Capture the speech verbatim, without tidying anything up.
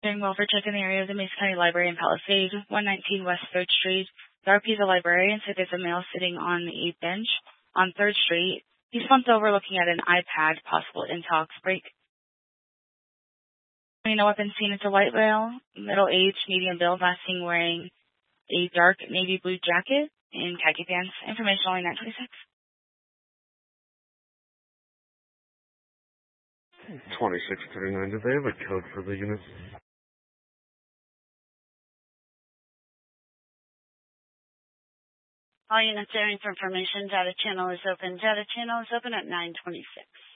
Doing well for checking the area of the Mesa County Library in Palisade, one nineteen West third Street. The R P is a librarian, said there's a male sitting on the bench on third Street. He's slumped over looking at an iPad, possible intox break. No weapon seen. It's a white male, middle-aged, medium build, last seen wearing a dark navy blue jacket and khaki pants. Information only nine twenty-six. twenty-six thirty-nine, do they have a code for the unit? All units airing for information. Data channel is open. Data channel is open at nine twenty-six.